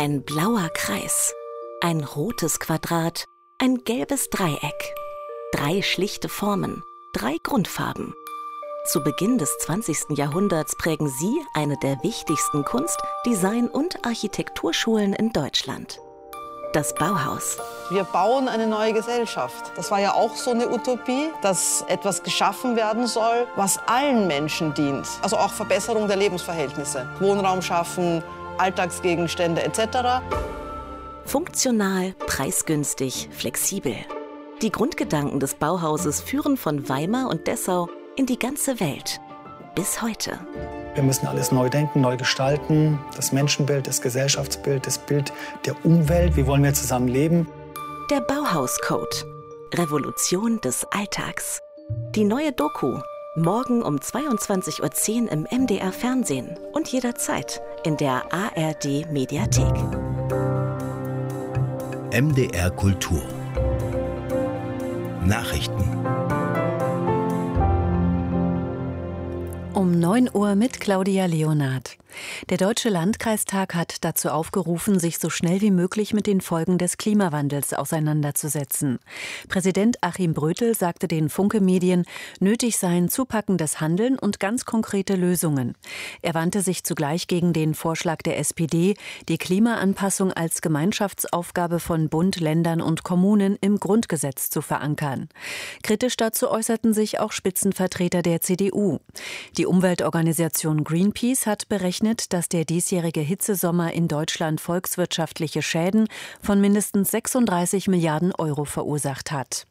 Ein blauer Kreis, ein rotes Quadrat, ein gelbes Dreieck. 3 schlichte Formen, 3 Grundfarben. Zu Beginn des 20. Jahrhunderts prägen sie eine der wichtigsten Kunst-, Design- und Architekturschulen in Deutschland. Das Bauhaus. Wir bauen eine neue Gesellschaft. Das war ja auch so eine Utopie, dass etwas geschaffen werden soll, was allen Menschen dient. Also auch Verbesserung der Lebensverhältnisse. Wohnraum schaffen, Alltagsgegenstände etc. Funktional, preisgünstig, flexibel. Die Grundgedanken des Bauhauses führen von Weimar und Dessau in die ganze Welt. Bis heute. Wir müssen alles neu denken, neu gestalten. Das Menschenbild, das Gesellschaftsbild, das Bild der Umwelt. Wie wollen wir zusammen leben? Der Bauhauscode. Revolution des Alltags. Die neue Doku. Morgen um 22:10 Uhr im MDR Fernsehen und jederzeit in der ARD Mediathek. MDR Kultur. Nachrichten. Um 9 Uhr mit Claudia Leonard. Der Deutsche Landkreistag hat dazu aufgerufen, sich so schnell wie möglich mit den Folgen des Klimawandels auseinanderzusetzen. Präsident Achim Brötel sagte den Funke-Medien, nötig seien zupackendes Handeln und ganz konkrete Lösungen. Er wandte sich zugleich gegen den Vorschlag der SPD, die Klimaanpassung als Gemeinschaftsaufgabe von Bund, Ländern und Kommunen im Grundgesetz zu verankern. Kritisch dazu äußerten sich auch Spitzenvertreter der CDU. Die Umweltorganisation Greenpeace hat berechnet, dass der diesjährige Hitzesommer in Deutschland volkswirtschaftliche Schäden von mindestens 36 Milliarden Euro verursacht hat.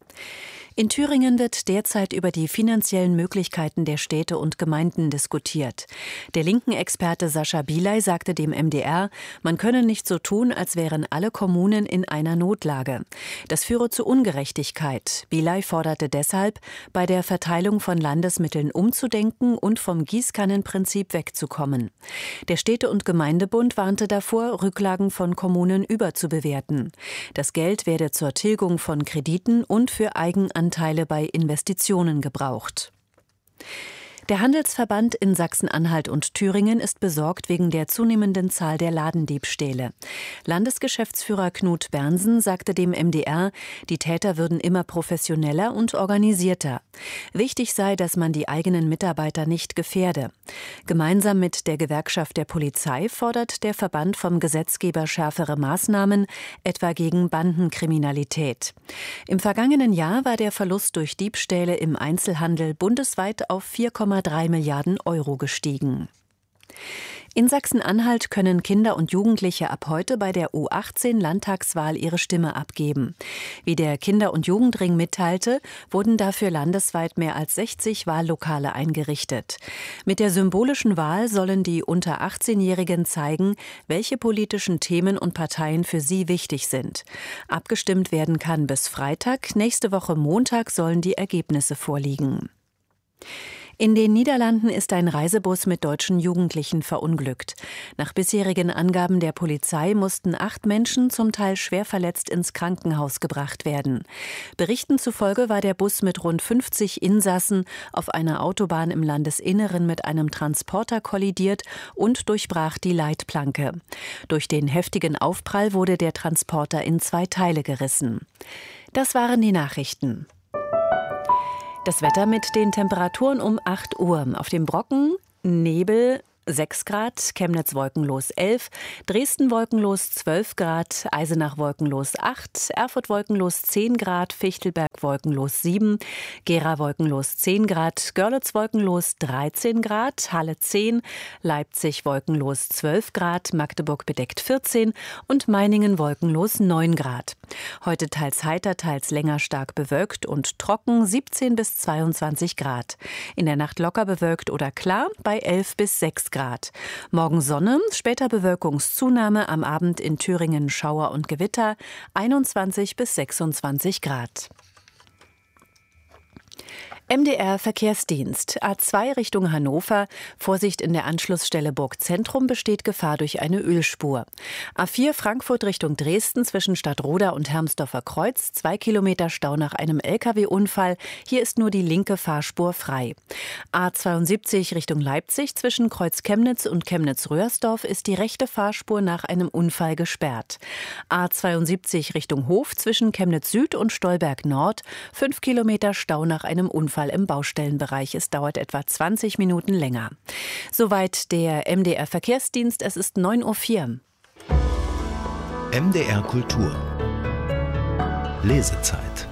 In Thüringen wird derzeit über die finanziellen Möglichkeiten der Städte und Gemeinden diskutiert. Der linken Experte Sascha Bielay sagte dem MDR, man könne nicht so tun, als wären alle Kommunen in einer Notlage. Das führe zu Ungerechtigkeit. Bielay forderte deshalb, bei der Verteilung von Landesmitteln umzudenken und vom Gießkannenprinzip wegzukommen. Der Städte- und Gemeindebund warnte davor, Rücklagen von Kommunen überzubewerten. Das Geld werde zur Tilgung von Krediten und für Eigenanteile bei Investitionen gebraucht. Der Handelsverband in Sachsen-Anhalt und Thüringen ist besorgt wegen der zunehmenden Zahl der Ladendiebstähle. Landesgeschäftsführer Knut Bernsen sagte dem MDR, die Täter würden immer professioneller und organisierter. Wichtig sei, dass man die eigenen Mitarbeiter nicht gefährde. Gemeinsam mit der Gewerkschaft der Polizei fordert der Verband vom Gesetzgeber schärfere Maßnahmen, etwa gegen Bandenkriminalität. Im vergangenen Jahr war der Verlust durch Diebstähle im Einzelhandel bundesweit auf 4,3 Milliarden Euro gestiegen. In Sachsen-Anhalt können Kinder und Jugendliche ab heute bei der U18-Landtagswahl ihre Stimme abgeben. Wie der Kinder- und Jugendring mitteilte, wurden dafür landesweit mehr als 60 Wahllokale eingerichtet. Mit der symbolischen Wahl sollen die unter 18-Jährigen zeigen, welche politischen Themen und Parteien für sie wichtig sind. Abgestimmt werden kann bis Freitag, nächste Woche Montag sollen die Ergebnisse vorliegen. In den Niederlanden ist ein Reisebus mit deutschen Jugendlichen verunglückt. Nach bisherigen Angaben der Polizei mussten 8 Menschen zum Teil schwer verletzt ins Krankenhaus gebracht werden. Berichten zufolge war der Bus mit rund 50 Insassen auf einer Autobahn im Landesinneren mit einem Transporter kollidiert und durchbrach die Leitplanke. Durch den heftigen Aufprall wurde der Transporter in 2 Teile gerissen. Das waren die Nachrichten. Das Wetter mit den Temperaturen um 8 Uhr. Auf dem Brocken Nebel 6 Grad, Chemnitz wolkenlos 11, Dresden wolkenlos 12 Grad, Eisenach wolkenlos 8, Erfurt wolkenlos 10 Grad, Fichtelberg wolkenlos 7, Gera wolkenlos 10 Grad, Görlitz wolkenlos 13 Grad, Halle 10, Leipzig wolkenlos 12 Grad, Magdeburg bedeckt 14 und Meiningen wolkenlos 9 Grad. Heute teils heiter, teils länger stark bewölkt und trocken 17 bis 22 Grad. In der Nacht locker bewölkt oder klar bei 11 bis 6 Grad. Morgen Sonne, später Bewölkungszunahme, am Abend in Thüringen Schauer und Gewitter, 21 bis 26 Grad. MDR Verkehrsdienst. A2 Richtung Hannover. Vorsicht in der Anschlussstelle Burgzentrum, besteht Gefahr durch eine Ölspur. A4 Frankfurt Richtung Dresden zwischen Stadtroda und Hermsdorfer Kreuz. 2 Kilometer Stau nach einem Lkw-Unfall. Hier ist nur die linke Fahrspur frei. A72 Richtung Leipzig zwischen Kreuz Chemnitz und Chemnitz-Röhrsdorf ist die rechte Fahrspur nach einem Unfall gesperrt. A72 Richtung Hof zwischen Chemnitz Süd und Stolberg Nord. 5 Kilometer Stau nach einem Unfall im Baustellenbereich. Es dauert etwa 20 Minuten länger. Soweit der MDR Verkehrsdienst. Es ist 9:04 Uhr. MDR Kultur. Lesezeit.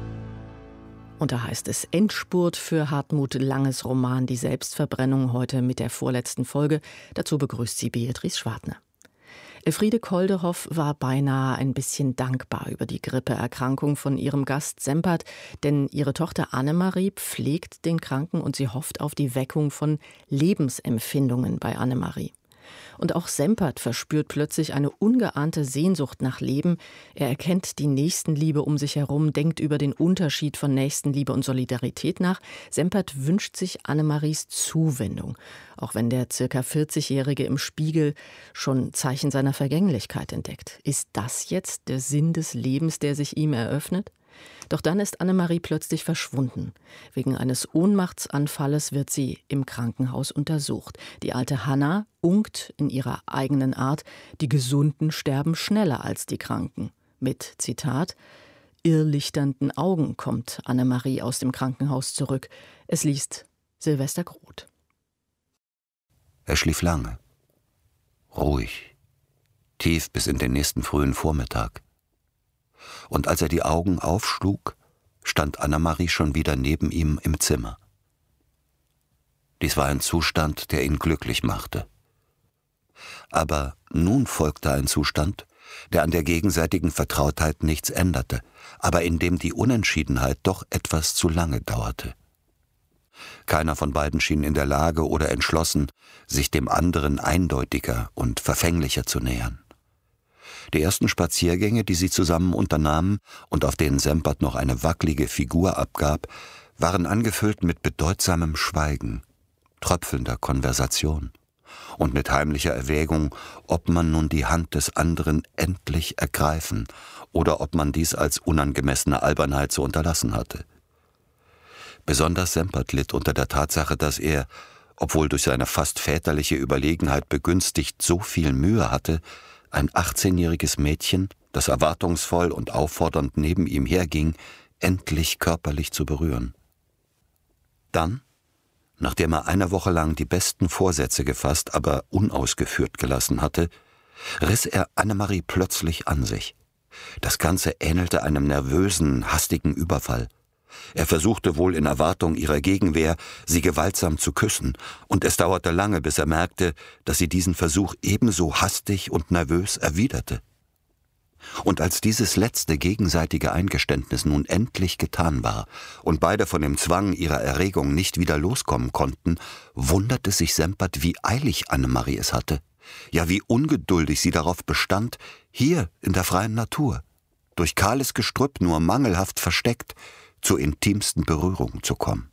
Und da heißt es Endspurt für Hartmut Langes Roman Die Selbstverbrennung, heute mit der vorletzten Folge. Dazu begrüßt sie Beatrice Schwartner. Elfriede Koldehoff war beinahe ein bisschen dankbar über die Grippeerkrankung von ihrem Gast Sempert, denn ihre Tochter Annemarie pflegt den Kranken und sie hofft auf die Weckung von Lebensempfindungen bei Annemarie. Und auch Sempert verspürt plötzlich eine ungeahnte Sehnsucht nach Leben. Er erkennt die Nächstenliebe um sich herum, denkt über den Unterschied von Nächstenliebe und Solidarität nach. Sempert wünscht sich Annemaries Zuwendung, auch wenn der ca. 40-Jährige im Spiegel schon Zeichen seiner Vergänglichkeit entdeckt. Ist das jetzt der Sinn des Lebens, der sich ihm eröffnet? Doch dann ist Annemarie plötzlich verschwunden. Wegen eines Ohnmachtsanfalles wird sie im Krankenhaus untersucht. Die alte Hanna unkt in ihrer eigenen Art, die Gesunden sterben schneller als die Kranken. Mit, Zitat, irrlichternden Augen kommt Annemarie aus dem Krankenhaus zurück. Es liest Silvester Groth. Er schlief lange, ruhig, tief bis in den nächsten frühen Vormittag. Und als er die Augen aufschlug, stand Annemarie schon wieder neben ihm im Zimmer. Dies war ein Zustand, der ihn glücklich machte. Aber nun folgte ein Zustand, der an der gegenseitigen Vertrautheit nichts änderte, aber in dem die Unentschiedenheit doch etwas zu lange dauerte. Keiner von beiden schien in der Lage oder entschlossen, sich dem anderen eindeutiger und verfänglicher zu nähern. Die ersten Spaziergänge, die sie zusammen unternahmen und auf denen Sempert noch eine wackelige Figur abgab, waren angefüllt mit bedeutsamem Schweigen, tröpfelnder Konversation und mit heimlicher Erwägung, ob man nun die Hand des anderen endlich ergreifen oder ob man dies als unangemessene Albernheit zu unterlassen hatte. Besonders Sempert litt unter der Tatsache, dass er, obwohl durch seine fast väterliche Überlegenheit begünstigt, so viel Mühe hatte, ein 18-jähriges Mädchen, das erwartungsvoll und auffordernd neben ihm herging, endlich körperlich zu berühren. Dann, nachdem er eine Woche lang die besten Vorsätze gefasst, aber unausgeführt gelassen hatte, riss er Annemarie plötzlich an sich. Das Ganze ähnelte einem nervösen, hastigen Überfall. Er versuchte wohl in Erwartung ihrer Gegenwehr, sie gewaltsam zu küssen, und es dauerte lange, bis er merkte, dass sie diesen Versuch ebenso hastig und nervös erwiderte. Und als dieses letzte gegenseitige Eingeständnis nun endlich getan war und beide von dem Zwang ihrer Erregung nicht wieder loskommen konnten, wunderte sich Sempert, wie eilig Annemarie es hatte, ja wie ungeduldig sie darauf bestand, hier in der freien Natur, durch kahles Gestrüpp nur mangelhaft versteckt, zur intimsten Berührung zu kommen.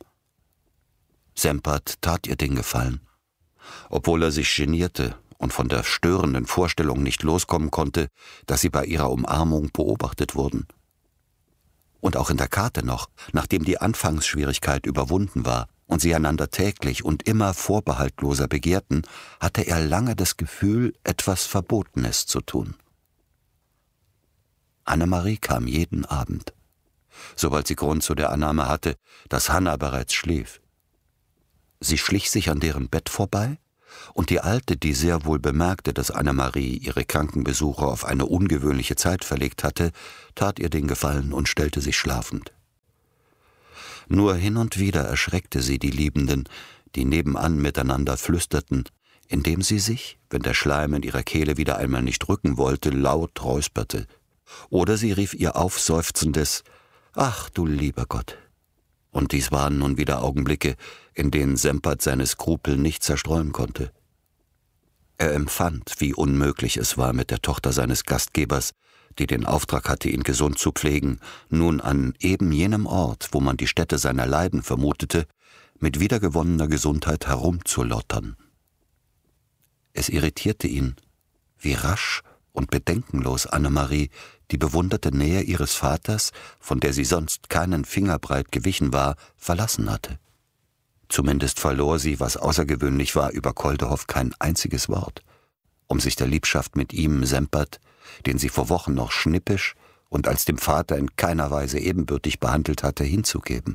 Sempert tat ihr den Gefallen. Obwohl er sich genierte und von der störenden Vorstellung nicht loskommen konnte, dass sie bei ihrer Umarmung beobachtet wurden. Und auch in der Karte noch, nachdem die Anfangsschwierigkeit überwunden war und sie einander täglich und immer vorbehaltloser begehrten, hatte er lange das Gefühl, etwas Verbotenes zu tun. Annemarie kam jeden Abend, sobald sie Grund zu der Annahme hatte, dass Hanna bereits schlief. Sie schlich sich an deren Bett vorbei, und die Alte, die sehr wohl bemerkte, dass Annemarie ihre Krankenbesuche auf eine ungewöhnliche Zeit verlegt hatte, tat ihr den Gefallen und stellte sich schlafend. Nur hin und wieder erschreckte sie die Liebenden, die nebenan miteinander flüsterten, indem sie sich, wenn der Schleim in ihrer Kehle wieder einmal nicht rücken wollte, laut räusperte. Oder sie rief ihr aufseufzendes »Ach, du lieber Gott!« Und dies waren nun wieder Augenblicke, in denen Sempert seine Skrupel nicht zerstreuen konnte. Er empfand, wie unmöglich es war, mit der Tochter seines Gastgebers die den Auftrag hatte, ihn gesund zu pflegen, nun an eben jenem Ort, wo man die Stätte seiner Leiden vermutete, mit wiedergewonnener Gesundheit herumzulottern. Es irritierte ihn, wie rasch und bedenkenlos Annemarie die bewunderte Nähe ihres Vaters, von der sie sonst keinen Fingerbreit gewichen war, verlassen hatte. Zumindest verlor sie, was außergewöhnlich war, über Koldehoff kein einziges Wort, um sich der Liebschaft mit ihm, Sempert, den sie vor Wochen noch schnippisch und als dem Vater in keiner Weise ebenbürtig behandelt hatte, hinzugeben.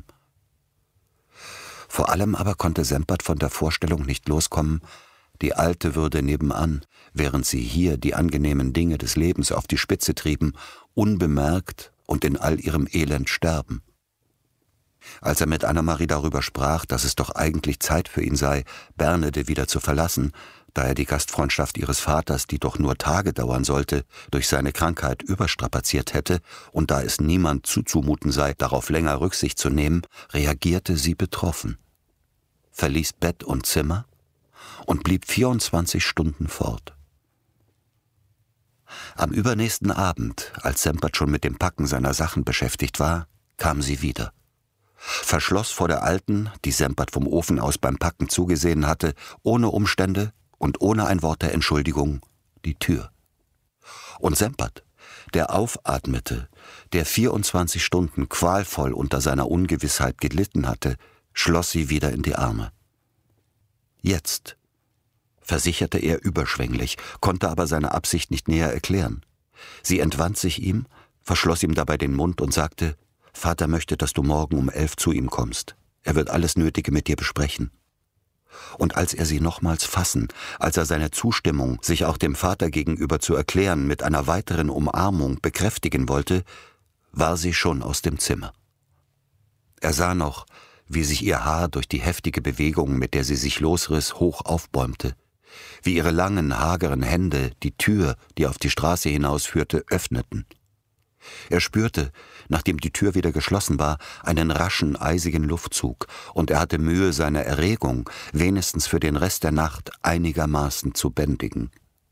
Vor allem aber konnte Sempert von der Vorstellung nicht loskommen, die Alte würde nebenan, während sie hier die angenehmen Dinge des Lebens auf die Spitze trieben, unbemerkt und in all ihrem Elend sterben. Als er mit Annemarie darüber sprach, dass es doch eigentlich Zeit für ihn sei, Bernede wieder zu verlassen, da er die Gastfreundschaft ihres Vaters, die doch nur Tage dauern sollte, durch seine Krankheit überstrapaziert hätte und da es niemand zuzumuten sei, darauf länger Rücksicht zu nehmen, reagierte sie betroffen, verließ Bett und Zimmer und blieb 24 Stunden fort. Am übernächsten Abend, als Sempert schon mit dem Packen seiner Sachen beschäftigt war, kam sie wieder. Verschloss vor der Alten, die Sempert vom Ofen aus beim Packen zugesehen hatte, ohne Umstände und ohne ein Wort der Entschuldigung, die Tür. Und Sempert, der aufatmete, der 24 Stunden qualvoll unter seiner Ungewissheit gelitten hatte, schloss sie wieder in die Arme. Jetzt, versicherte er überschwänglich, konnte aber seine Absicht nicht näher erklären. Sie entwand sich ihm, verschloss ihm dabei den Mund und sagte: »Vater möchte, dass du morgen um 11 zu ihm kommst. Er wird alles Nötige mit dir besprechen.« Und als er sie nochmals fassen, als er seine Zustimmung, sich auch dem Vater gegenüber zu erklären, mit einer weiteren Umarmung bekräftigen wollte, war sie schon aus dem Zimmer. Er sah noch, wie sich ihr Haar durch die heftige Bewegung, mit der sie sich losriss, hoch aufbäumte, wie ihre langen, hageren Hände die Tür, die auf die Straße hinausführte, öffneten. Er spürte, nachdem die Tür wieder geschlossen war, einen raschen, eisigen Luftzug, und er hatte Mühe, seine Erregung, wenigstens für den Rest der Nacht, einigermaßen zu bändigen.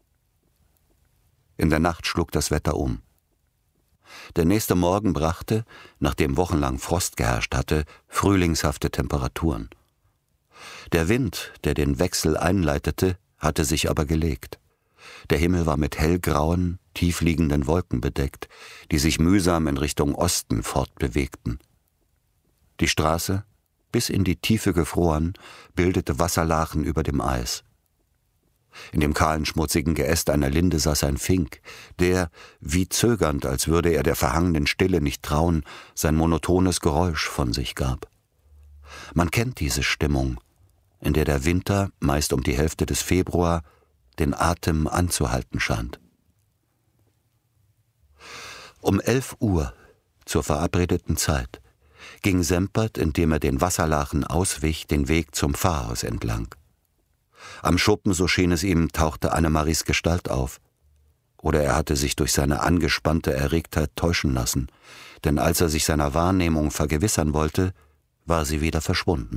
In der Nacht schlug das Wetter um. Der nächste Morgen brachte, nachdem wochenlang Frost geherrscht hatte, frühlingshafte Temperaturen. Der Wind, der den Wechsel einleitete, hatte sich aber gelegt. Der Himmel war mit hellgrauen, tiefliegenden Wolken bedeckt, die sich mühsam in Richtung Osten fortbewegten. Die Straße, bis in die Tiefe gefroren, bildete Wasserlachen über dem Eis. In dem kahlen, schmutzigen Geäst einer Linde saß ein Fink, der, wie zögernd, als würde er der verhangenen Stille nicht trauen, sein monotones Geräusch von sich gab. Man kennt diese Stimmung, in der der Winter, meist um die Hälfte des Februar, den Atem anzuhalten scheint. Um 11 Uhr, zur verabredeten Zeit, ging Sempert, indem er den Wasserlachen auswich, den Weg zum Pfarrhaus entlang. Am Schuppen, so schien es ihm, tauchte Annemaries Gestalt auf. Oder er hatte sich durch seine angespannte Erregtheit täuschen lassen, denn als er sich seiner Wahrnehmung vergewissern wollte, war sie wieder verschwunden.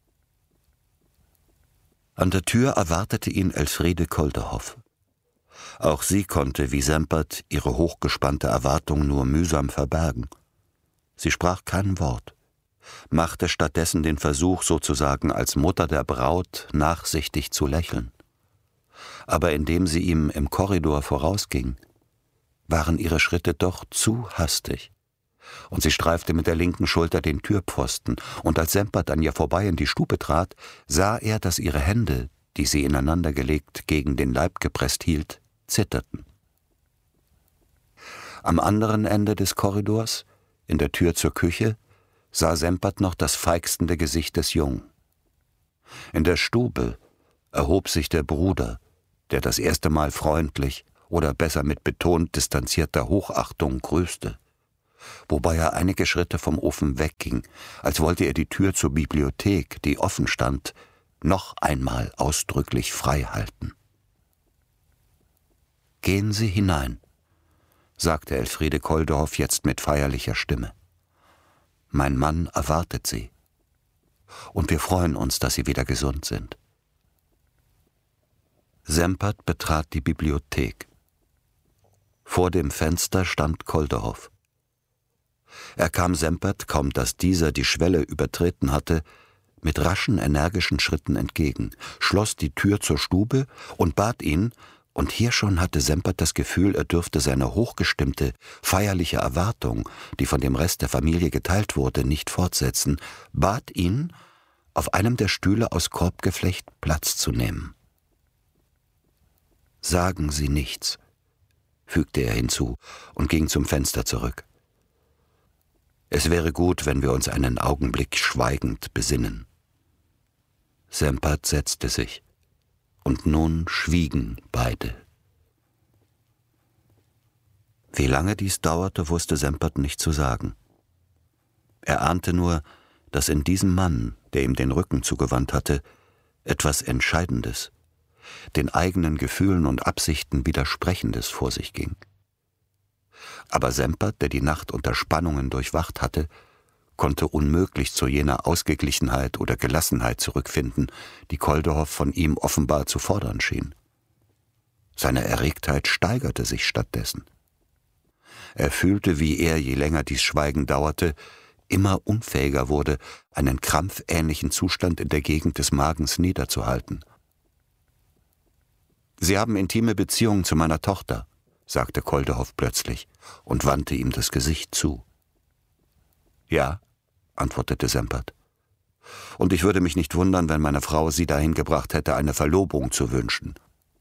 An der Tür erwartete ihn Elfriede Koldehoff. Auch sie konnte, wie Sempert, ihre hochgespannte Erwartung nur mühsam verbergen. Sie sprach kein Wort, machte stattdessen den Versuch, sozusagen als Mutter der Braut nachsichtig zu lächeln. Aber indem sie ihm im Korridor vorausging, waren ihre Schritte doch zu hastig, und sie streifte mit der linken Schulter den Türpfosten, und als Sempert an ihr vorbei in die Stube trat, sah er, dass ihre Hände, die sie ineinandergelegt gegen den Leib gepresst hielt, zitterten. Am anderen Ende des Korridors, in der Tür zur Küche, sah Sempert noch das feixende Gesicht des Jungen. In der Stube erhob sich der Bruder, der das erste Mal freundlich oder besser mit betont distanzierter Hochachtung grüßte, wobei er einige Schritte vom Ofen wegging, als wollte er die Tür zur Bibliothek, die offen stand, noch einmal ausdrücklich frei halten. »Gehen Sie hinein«, sagte Elfriede Koldehoff jetzt mit feierlicher Stimme. »Mein Mann erwartet Sie. Und wir freuen uns, dass Sie wieder gesund sind.« Sempert betrat die Bibliothek. Vor dem Fenster stand Kolderhoff. Er kam Sempert, kaum dass dieser die Schwelle übertreten hatte, mit raschen, energischen Schritten entgegen, schloss die Tür zur Stube und bat ihn, und hier schon hatte Sempert das Gefühl, er dürfte seine hochgestimmte, feierliche Erwartung, die von dem Rest der Familie geteilt wurde, nicht fortsetzen, bat ihn, auf einem der Stühle aus Korbgeflecht Platz zu nehmen. »Sagen Sie nichts«, fügte er hinzu und ging zum Fenster zurück. »Es wäre gut, wenn wir uns einen Augenblick schweigend besinnen.« Sempert setzte sich, und nun schwiegen beide. Wie lange dies dauerte, wusste Sempert nicht zu sagen. Er ahnte nur, dass in diesem Mann, der ihm den Rücken zugewandt hatte, etwas Entscheidendes, den eigenen Gefühlen und Absichten Widersprechendes vor sich ging. Aber Sempert, der die Nacht unter Spannungen durchwacht hatte, konnte unmöglich zu jener Ausgeglichenheit oder Gelassenheit zurückfinden, die Kolderhoff von ihm offenbar zu fordern schien. Seine Erregtheit steigerte sich stattdessen. Er fühlte, wie er, je länger dies Schweigen dauerte, immer unfähiger wurde, einen krampfähnlichen Zustand in der Gegend des Magens niederzuhalten. »Sie haben intime Beziehungen zu meiner Tochter«, sagte Kolderhoff plötzlich und wandte ihm das Gesicht zu. »Ja«, antwortete Sempert. »Und ich würde mich nicht wundern, wenn meine Frau Sie dahin gebracht hätte, eine Verlobung zu wünschen.«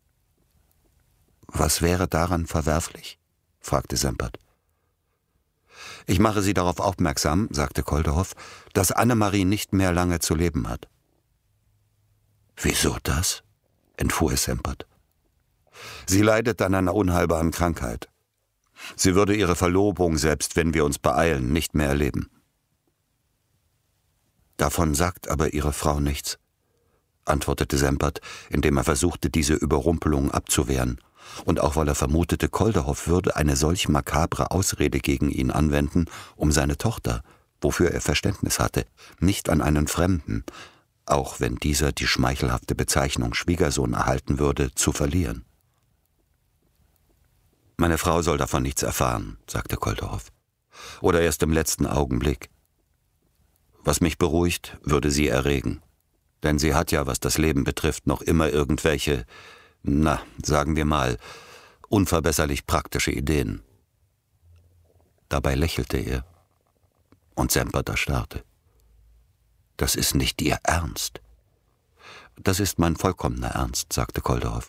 »Was wäre daran verwerflich?« fragte Sempert. »Ich mache Sie darauf aufmerksam«, sagte Kolderhoff, »dass Annemarie nicht mehr lange zu leben hat.« »Wieso das?« entfuhr es Sempert. »Sie leidet an einer unheilbaren Krankheit. Sie würde ihre Verlobung, selbst wenn wir uns beeilen, nicht mehr erleben.« »Davon sagt aber Ihre Frau nichts«, antwortete Sempert, indem er versuchte, diese Überrumpelung abzuwehren, und auch weil er vermutete, Kolderhoff würde eine solch makabre Ausrede gegen ihn anwenden, um seine Tochter, wofür er Verständnis hatte, nicht an einen Fremden, auch wenn dieser die schmeichelhafte Bezeichnung Schwiegersohn erhalten würde, zu verlieren. »Meine Frau soll davon nichts erfahren«, sagte Kolderhoff. »Oder erst im letzten Augenblick. Was mich beruhigt, würde sie erregen. Denn sie hat ja, was das Leben betrifft, noch immer irgendwelche, sagen wir mal, unverbesserlich praktische Ideen.« Dabei lächelte er, und Sempert erstarrte. »Das ist nicht Ihr Ernst.« »Das ist mein vollkommener Ernst«, sagte Kolderhoff.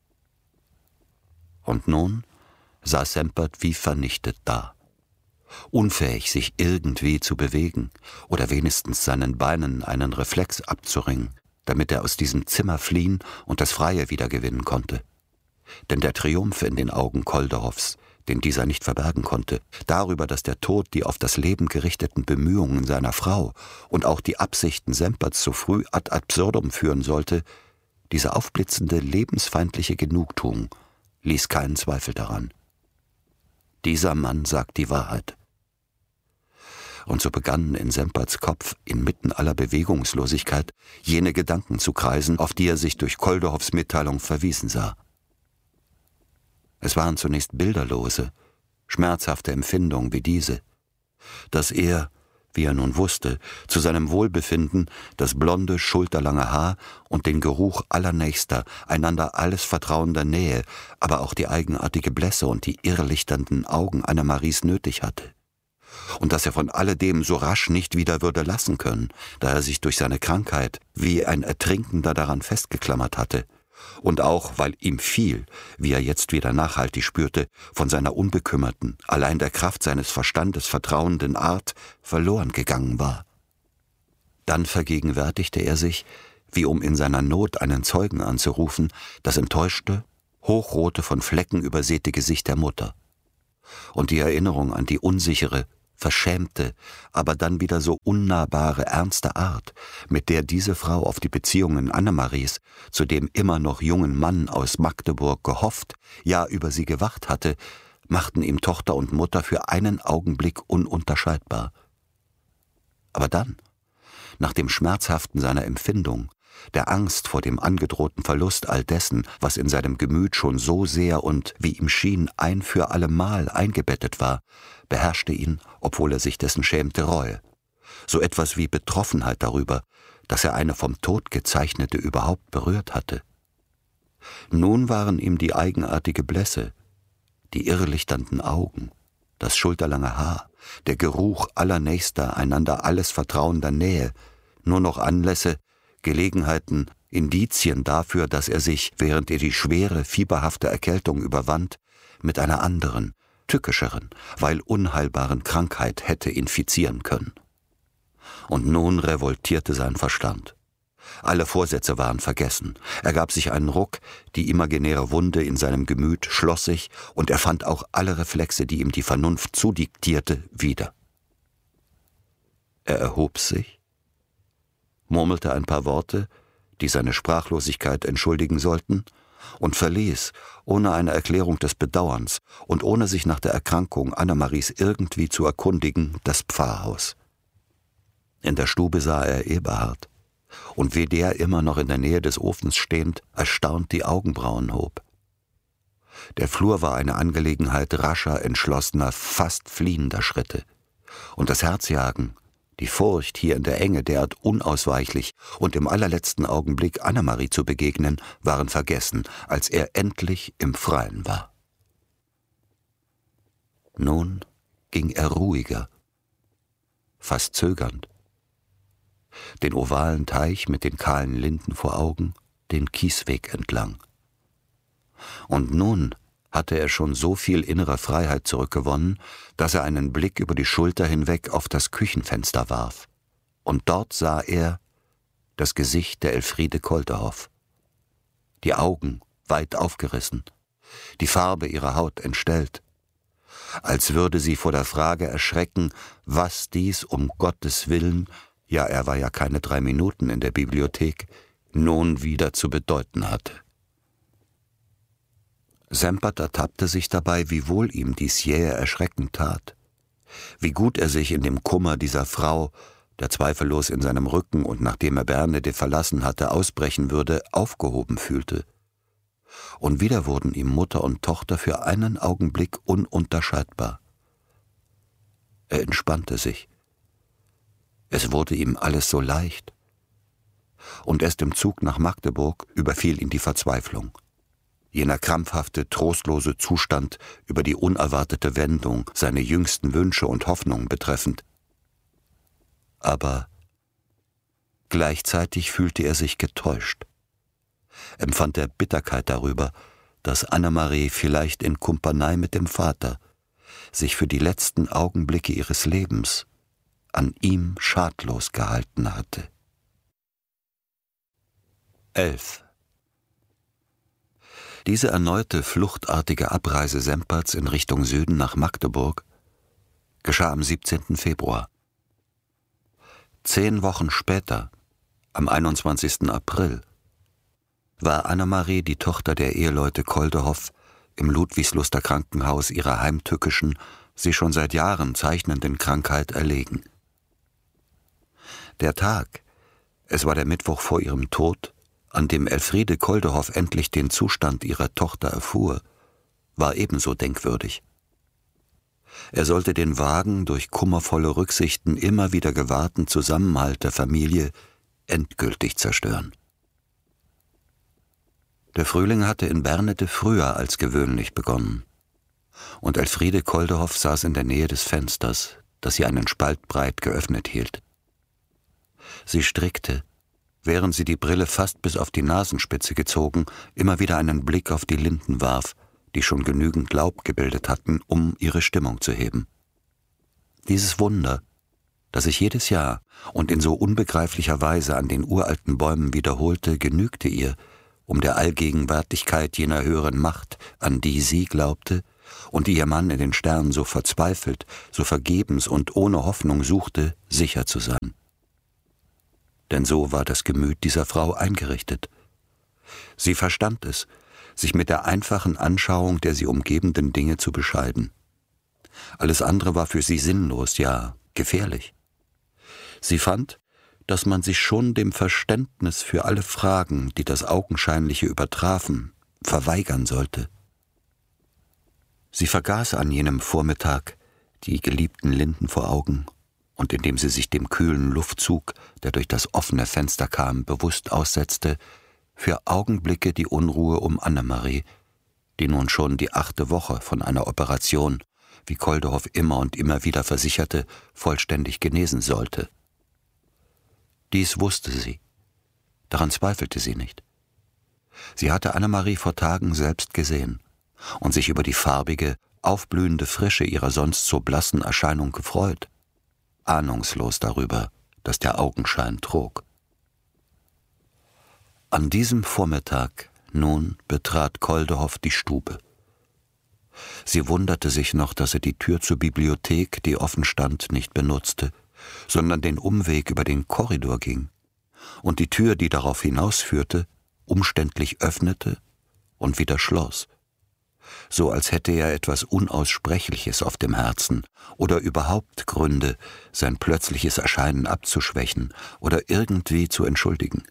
Und nun saß Sempert wie vernichtet da, unfähig, sich irgendwie zu bewegen oder wenigstens seinen Beinen einen Reflex abzuringen, damit er aus diesem Zimmer fliehen und das Freie wiedergewinnen konnte. Denn der Triumph in den Augen Kolderhoffs, den dieser nicht verbergen konnte, darüber, dass der Tod die auf das Leben gerichteten Bemühungen seiner Frau und auch die Absichten Semperts so früh ad absurdum führen sollte, diese aufblitzende, lebensfeindliche Genugtuung ließ keinen Zweifel daran. Dieser Mann sagt die Wahrheit. Und so begannen in Semperts Kopf inmitten aller Bewegungslosigkeit jene Gedanken zu kreisen, auf die er sich durch Kolderhoffs Mitteilung verwiesen sah. Es waren zunächst bilderlose, schmerzhafte Empfindungen wie diese, dass er, wie er nun wusste, zu seinem Wohlbefinden das blonde, schulterlange Haar und den Geruch allernächster, einander alles vertrauender Nähe, aber auch die eigenartige Blässe und die irrlichternden Augen Annemaries nötig hatte. Und dass er von alledem so rasch nicht wieder würde lassen können, da er sich durch seine Krankheit wie ein Ertrinkender daran festgeklammert hatte, und auch, weil ihm viel, wie er jetzt wieder nachhaltig spürte, von seiner unbekümmerten, allein der Kraft seines Verstandes vertrauenden Art verloren gegangen war. Dann vergegenwärtigte er sich, wie um in seiner Not einen Zeugen anzurufen, das enttäuschte, hochrote, von Flecken übersäte Gesicht der Mutter. Und die Erinnerung an die unsichere, verschämte, aber dann wieder so unnahbare, ernste Art, mit der diese Frau auf die Beziehungen Annemaries zu dem immer noch jungen Mann aus Magdeburg gehofft, ja über sie gewacht hatte, machten ihm Tochter und Mutter für einen Augenblick ununterscheidbar. Aber dann, nach dem Schmerzhaften seiner Empfindung, der Angst vor dem angedrohten Verlust all dessen, was in seinem Gemüt schon so sehr und, wie ihm schien, ein für allemal eingebettet war, beherrschte ihn, obwohl er sich dessen schämte, Reue. So etwas wie Betroffenheit darüber, dass er eine vom Tod gezeichnete überhaupt berührt hatte. Nun waren ihm die eigenartige Blässe, die irrlichternden Augen, das schulterlange Haar, der Geruch allernächster, einander alles vertrauender Nähe, nur noch Anlässe, Gelegenheiten, Indizien dafür, dass er sich, während er die schwere, fieberhafte Erkältung überwand, mit einer anderen, tückischeren, weil unheilbaren Krankheit hätte infizieren können. Und nun revoltierte sein Verstand. Alle Vorsätze waren vergessen. Er gab sich einen Ruck, die imaginäre Wunde in seinem Gemüt schloss sich, und er fand auch alle Reflexe, die ihm die Vernunft zudiktierte, wieder. Er erhob sich, murmelte ein paar Worte, die seine Sprachlosigkeit entschuldigen sollten, und verließ, ohne eine Erklärung des Bedauerns und ohne sich nach der Erkrankung Annemaries irgendwie zu erkundigen, das Pfarrhaus. In der Stube sah er Eberhard, und wie der immer noch in der Nähe des Ofens stehend, erstaunt die Augenbrauen hob. Der Flur war eine Angelegenheit rascher, entschlossener, fast fliehender Schritte, und das Herzjagen, die Furcht, hier in der Enge derart unausweichlich und im allerletzten Augenblick Annemarie zu begegnen, waren vergessen, als er endlich im Freien war. Nun ging er ruhiger, fast zögernd, den ovalen Teich mit den kahlen Linden vor Augen, den Kiesweg entlang. Und nun hatte er schon so viel innere Freiheit zurückgewonnen, dass er einen Blick über die Schulter hinweg auf das Küchenfenster warf. Und dort sah er das Gesicht der Elfriede Kolderhoff. Die Augen weit aufgerissen, die Farbe ihrer Haut entstellt, als würde sie vor der Frage erschrecken, was dies um Gottes Willen, ja, er war ja keine 3 Minuten in der Bibliothek, nun wieder zu bedeuten hatte. Sempert ertappte sich dabei, wie wohl ihm dies jähe Erschrecken tat, wie gut er sich in dem Kummer dieser Frau, der zweifellos in seinem Rücken und nachdem er Bernhede verlassen hatte, ausbrechen würde, aufgehoben fühlte. Und wieder wurden ihm Mutter und Tochter für einen Augenblick ununterscheidbar. Er entspannte sich. Es wurde ihm alles so leicht. Und erst im Zug nach Magdeburg überfiel ihn die Verzweiflung. Jener krampfhafte, trostlose Zustand über die unerwartete Wendung, seine jüngsten Wünsche und Hoffnungen betreffend. Aber gleichzeitig fühlte er sich getäuscht, empfand er Bitterkeit darüber, dass Annemarie vielleicht in Kumpanei mit dem Vater sich für die letzten Augenblicke ihres Lebens an ihm schadlos gehalten hatte. 11. Diese erneute fluchtartige Abreise Semperts in Richtung Süden nach Magdeburg geschah am 17. Februar. 10 Wochen später, am 21. April, war Annemarie, die Tochter der Eheleute Kolderhoff, im Ludwigsluster Krankenhaus ihrer heimtückischen, sie schon seit Jahren zeichnenden Krankheit erlegen. Der Tag, es war der Mittwoch vor ihrem Tod, an dem Elfriede Kolderhoff endlich den Zustand ihrer Tochter erfuhr, war ebenso denkwürdig. Er sollte den vagen, durch kummervolle Rücksichten immer wieder gewahrten Zusammenhalt der Familie endgültig zerstören. Der Frühling hatte in Bernhede früher als gewöhnlich begonnen, und Elfriede Kolderhoff saß in der Nähe des Fensters, das sie einen Spalt breit geöffnet hielt. Sie strickte, während sie die Brille fast bis auf die Nasenspitze gezogen, immer wieder einen Blick auf die Linden warf, die schon genügend Laub gebildet hatten, um ihre Stimmung zu heben. Dieses Wunder, das sich jedes Jahr und in so unbegreiflicher Weise an den uralten Bäumen wiederholte, genügte ihr, um der Allgegenwärtigkeit jener höheren Macht, an die sie glaubte und die ihr Mann in den Sternen so verzweifelt, so vergebens und ohne Hoffnung suchte, sicher zu sein. Denn so war das Gemüt dieser Frau eingerichtet. Sie verstand es, sich mit der einfachen Anschauung der sie umgebenden Dinge zu bescheiden. Alles andere war für sie sinnlos, ja gefährlich. Sie fand, dass man sich schon dem Verständnis für alle Fragen, die das Augenscheinliche übertrafen, verweigern sollte. Sie vergaß an jenem Vormittag die geliebten Linden vor Augen, und indem sie sich dem kühlen Luftzug, der durch das offene Fenster kam, bewusst aussetzte, für Augenblicke die Unruhe um Annemarie, die nun schon die 8. Woche von einer Operation, wie Koldehoff immer und immer wieder versicherte, vollständig genesen sollte. Dies wusste sie. Daran zweifelte sie nicht. Sie hatte Annemarie vor Tagen selbst gesehen und sich über die farbige, aufblühende Frische ihrer sonst so blassen Erscheinung gefreut, ahnungslos darüber, dass der Augenschein trug. An diesem Vormittag nun betrat Koldehoff die Stube. Sie wunderte sich noch, dass er die Tür zur Bibliothek, die offen stand, nicht benutzte, sondern den Umweg über den Korridor ging und die Tür, die darauf hinausführte, umständlich öffnete und wieder schloss, so als hätte er etwas Unaussprechliches auf dem Herzen oder überhaupt Gründe, sein plötzliches Erscheinen abzuschwächen oder irgendwie zu entschuldigen.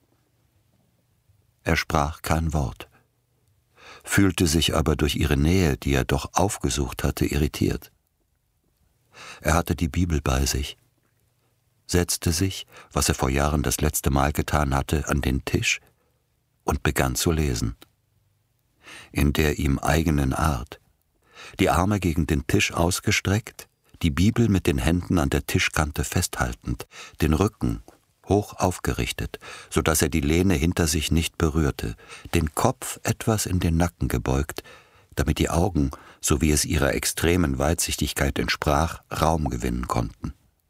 Er sprach kein Wort, fühlte sich aber durch ihre Nähe, die er doch aufgesucht hatte, irritiert. Er hatte die Bibel bei sich, setzte sich, was er vor Jahren das letzte Mal getan hatte, an den Tisch und begann zu lesen. In der ihm eigenen Art, die Arme gegen den Tisch ausgestreckt, die Bibel mit den Händen an der Tischkante festhaltend, den Rücken hoch aufgerichtet, so dass er die Lehne hinter sich nicht berührte, den Kopf etwas in den Nacken gebeugt, damit die Augen, so wie es ihrer extremen Weitsichtigkeit entsprach, Raum gewinnen konnten.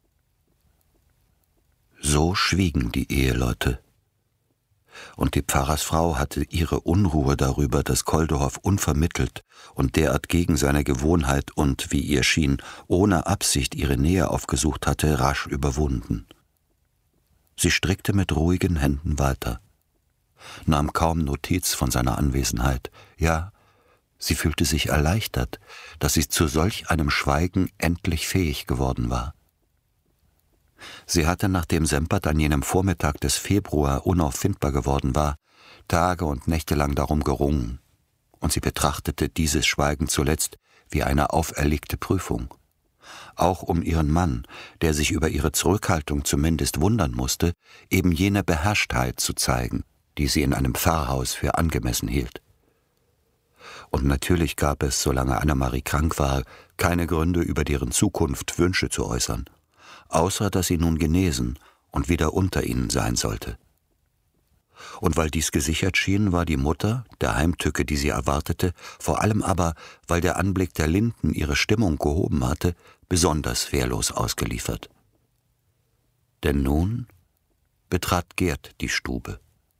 So schwiegen die Eheleute. Und die Pfarrersfrau hatte ihre Unruhe darüber, dass Koldehoff unvermittelt und derart gegen seine Gewohnheit und, wie ihr schien, ohne Absicht ihre Nähe aufgesucht hatte, rasch überwunden. Sie strickte mit ruhigen Händen weiter, nahm kaum Notiz von seiner Anwesenheit. Ja, sie fühlte sich erleichtert, dass sie zu solch einem Schweigen endlich fähig geworden war. Sie hatte, nachdem Sempert an jenem Vormittag des Februar unauffindbar geworden war, Tage und Nächte lang darum gerungen, und sie betrachtete dieses Schweigen zuletzt wie eine auferlegte Prüfung. Auch um ihren Mann, der sich über ihre Zurückhaltung zumindest wundern musste, eben jene Beherrschtheit zu zeigen, die sie in einem Pfarrhaus für angemessen hielt. Und natürlich gab es, solange Annemarie krank war, keine Gründe, über deren Zukunft Wünsche zu äußern, außer dass sie nun genesen und wieder unter ihnen sein sollte. Und weil dies gesichert schien, war die Mutter, der Heimtücke, die sie erwartete, vor allem aber, weil der Anblick der Linden ihre Stimmung gehoben hatte, besonders wehrlos ausgeliefert. Denn nun betrat Gerd die Stube.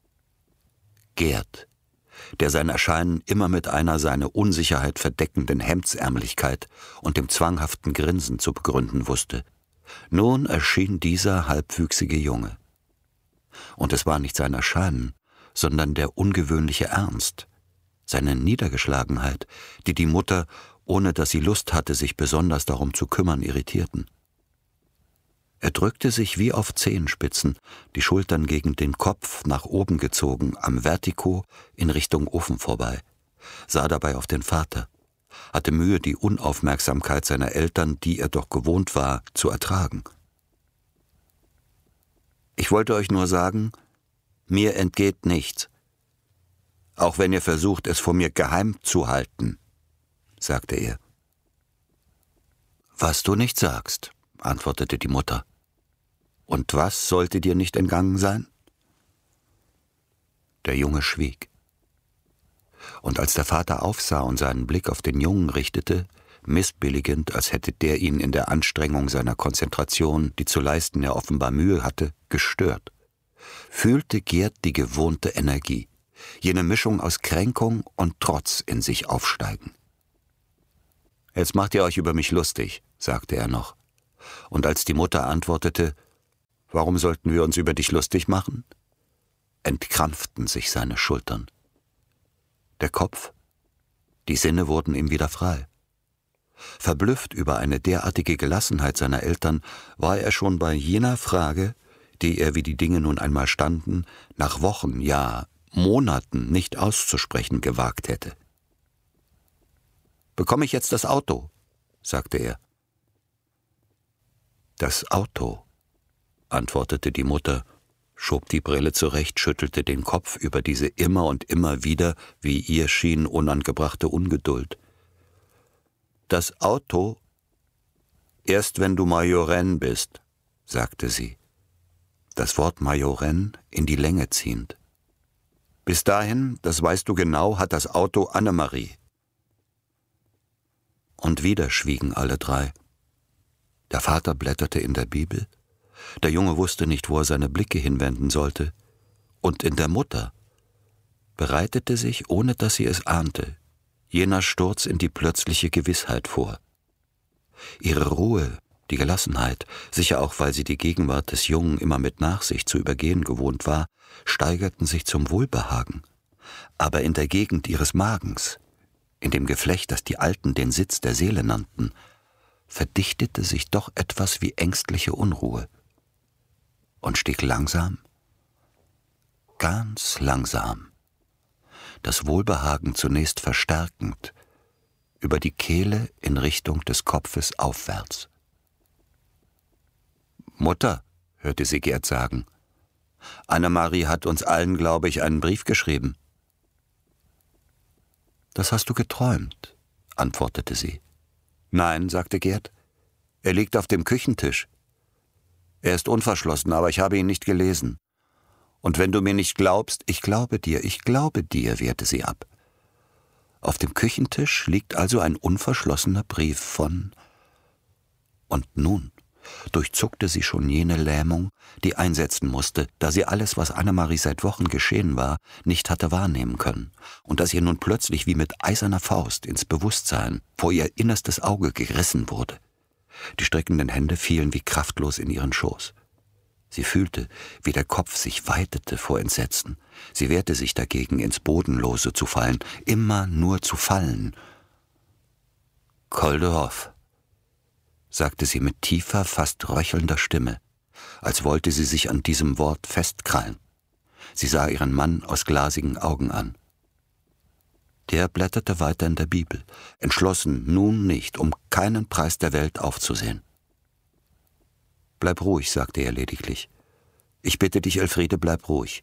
Gerd, der sein Erscheinen immer mit einer seine Unsicherheit verdeckenden Hemdsärmlichkeit und dem zwanghaften Grinsen zu begründen wusste. Nun erschien dieser halbwüchsige Junge. Und es war nicht sein Erscheinen, sondern der ungewöhnliche Ernst, seine Niedergeschlagenheit, die die Mutter, ohne dass sie Lust hatte, sich besonders darum zu kümmern, irritierten. Er drückte sich wie auf Zehenspitzen, die Schultern gegen den Kopf nach oben gezogen, am Vertiko in Richtung Ofen vorbei, sah dabei auf den Vater, hatte Mühe, die Unaufmerksamkeit seiner Eltern, die er doch gewohnt war, zu ertragen. »Ich wollte euch nur sagen, mir entgeht nichts, auch wenn ihr versucht, es vor mir geheim zu halten«, sagte er. »Was du nicht sagst«, antwortete die Mutter. »Und was sollte dir nicht entgangen sein?« Der Junge schwieg. Und als der Vater aufsah und seinen Blick auf den Jungen richtete, missbilligend, als hätte der ihn in der Anstrengung seiner Konzentration, die zu leisten er offenbar Mühe hatte, gestört, fühlte Gerd die gewohnte Energie, jene Mischung aus Kränkung und Trotz in sich aufsteigen. »Jetzt macht ihr euch über mich lustig«, sagte er noch. Und als die Mutter antwortete, »Warum sollten wir uns über dich lustig machen?«, entkrampften sich seine Schultern. Der Kopf, die Sinne wurden ihm wieder frei. Verblüfft über eine derartige Gelassenheit seiner Eltern war er schon bei jener Frage, die er, wie die Dinge nun einmal standen, nach Wochen, ja Monaten nicht auszusprechen gewagt hätte. »Bekomme ich jetzt das Auto?« sagte er. »Das Auto«, antwortete die Mutter, schob die Brille zurecht, schüttelte den Kopf über diese immer und immer wieder, wie ihr schien, unangebrachte Ungeduld. »Das Auto, erst wenn du Majorenn bist«, sagte sie, das Wort Majorenn in die Länge ziehend. »Bis dahin, das weißt du genau, hat das Auto Annemarie.« Und wieder schwiegen alle drei. Der Vater blätterte in der Bibel, der Junge wusste nicht, wo er seine Blicke hinwenden sollte, und in der Mutter bereitete sich, ohne dass sie es ahnte, jener Sturz in die plötzliche Gewissheit vor. Ihre Ruhe, die Gelassenheit, sicher auch, weil sie die Gegenwart des Jungen immer mit Nachsicht zu übergehen gewohnt war, steigerten sich zum Wohlbehagen. Aber in der Gegend ihres Magens, in dem Geflecht, das die Alten den Sitz der Seele nannten, verdichtete sich doch etwas wie ängstliche Unruhe und stieg langsam, ganz langsam, das Wohlbehagen zunächst verstärkend, über die Kehle in Richtung des Kopfes aufwärts. »Mutter«, hörte sie Gerd sagen, »Annemarie hat uns allen, glaube ich, einen Brief geschrieben.« »Das hast du geträumt«, antwortete sie. »Nein«, sagte Gerd, »er liegt auf dem Küchentisch. Er ist unverschlossen, aber ich habe ihn nicht gelesen. Und wenn du mir nicht glaubst, ich glaube dir, wehrte sie ab. Auf dem Küchentisch liegt also ein unverschlossener Brief von...« Und nun durchzuckte sie schon jene Lähmung, die einsetzen musste, da sie alles, was Annemarie seit Wochen geschehen war, nicht hatte wahrnehmen können, und dass ihr nun plötzlich wie mit eiserner Faust ins Bewusstsein vor ihr innerstes Auge gerissen wurde. Die streckenden Hände fielen wie kraftlos in ihren Schoß. Sie fühlte, wie der Kopf sich weitete vor Entsetzen. Sie wehrte sich dagegen, ins Bodenlose zu fallen, immer nur zu fallen. »Koldehoff«, sagte sie mit tiefer, fast röchelnder Stimme, als wollte sie sich an diesem Wort festkrallen. Sie sah ihren Mann aus glasigen Augen an. Der blätterte weiter in der Bibel, entschlossen, nun nicht, um keinen Preis der Welt aufzusehen. »Bleib ruhig«, sagte er lediglich. »Ich bitte dich, Elfriede, bleib ruhig.«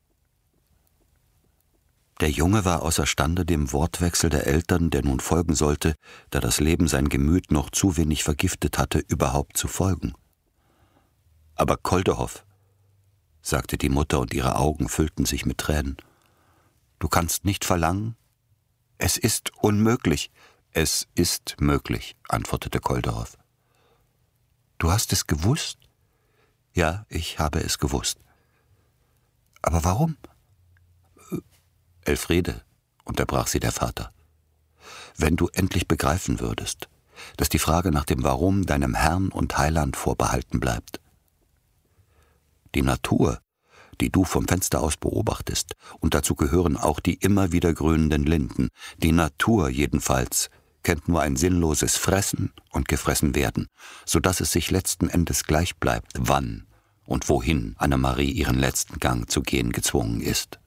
Der Junge war außerstande, dem Wortwechsel der Eltern, der nun folgen sollte, da das Leben sein Gemüt noch zu wenig vergiftet hatte, überhaupt zu folgen. »Aber Koldehoff«, sagte die Mutter, und ihre Augen füllten sich mit Tränen, »du kannst nicht verlangen? Es ist unmöglich.« »Es ist möglich«, antwortete Koldehoff. »Du hast es gewusst?« »Ja, ich habe es gewusst.« »Aber warum?« »Elfriede«, unterbrach sie der Vater, »wenn du endlich begreifen würdest, dass die Frage nach dem Warum deinem Herrn und Heiland vorbehalten bleibt. Die Natur, die du vom Fenster aus beobachtest, und dazu gehören auch die immer wieder grünenden Linden, die Natur jedenfalls kennt nur ein sinnloses Fressen und gefressen werden, so dass es sich letzten Endes gleich bleibt, wann und wohin Annemarie ihren letzten Gang zu gehen gezwungen ist.«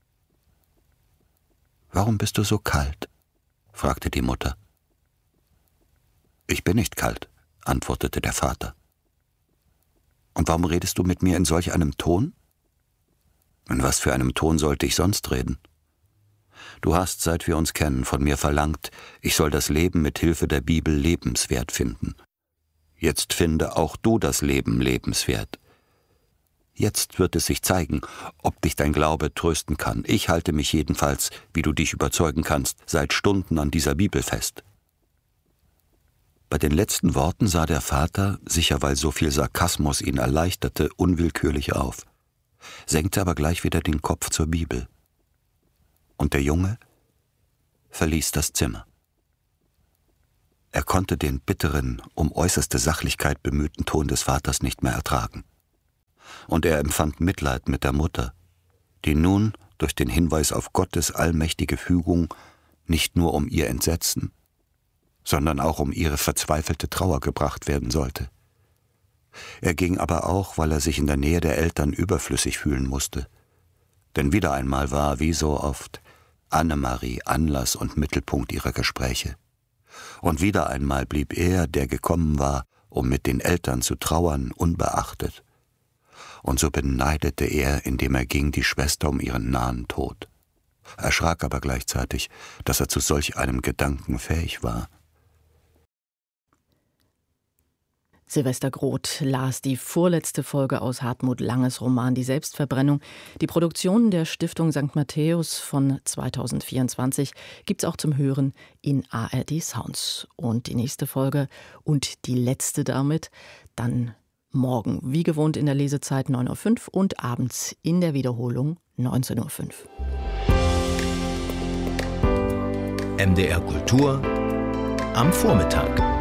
»Warum bist du so kalt?« fragte die Mutter. »Ich bin nicht kalt«, antwortete der Vater. »Und warum redest du mit mir in solch einem Ton?« »In was für einem Ton sollte ich sonst reden? Du hast, seit wir uns kennen, von mir verlangt, ich soll das Leben mit Hilfe der Bibel lebenswert finden. Jetzt finde auch du das Leben lebenswert. Jetzt wird es sich zeigen, ob dich dein Glaube trösten kann. Ich halte mich jedenfalls, wie du dich überzeugen kannst, seit Stunden an dieser Bibel fest.« Bei den letzten Worten sah der Vater, sicher weil so viel Sarkasmus ihn erleichterte, unwillkürlich auf, senkte aber gleich wieder den Kopf zur Bibel. Und der Junge verließ das Zimmer. Er konnte den bitteren, um äußerste Sachlichkeit bemühten Ton des Vaters nicht mehr ertragen. Und er empfand Mitleid mit der Mutter, die nun durch den Hinweis auf Gottes allmächtige Fügung nicht nur um ihr Entsetzen, sondern auch um ihre verzweifelte Trauer gebracht werden sollte. Er ging aber auch, weil er sich in der Nähe der Eltern überflüssig fühlen musste. Denn wieder einmal war, wie so oft, Annemarie Anlass und Mittelpunkt ihrer Gespräche. Und wieder einmal blieb er, der gekommen war, um mit den Eltern zu trauern, unbeachtet. Und so beneidete er, indem er ging, die Schwester um ihren nahen Tod. Erschrak aber gleichzeitig, dass er zu solch einem Gedanken fähig war. Silvester Groth las die vorletzte Folge aus Hartmut Langes Roman Die Selbstverbrennung. Die Produktion der Stiftung St. Matthäus von 2024 gibt's auch zum Hören in ARD Sounds. Und die nächste Folge und die letzte damit dann morgen, wie gewohnt in der Lesezeit 9:05 Uhr und abends in der Wiederholung 19:05 Uhr. MDR Kultur am Vormittag.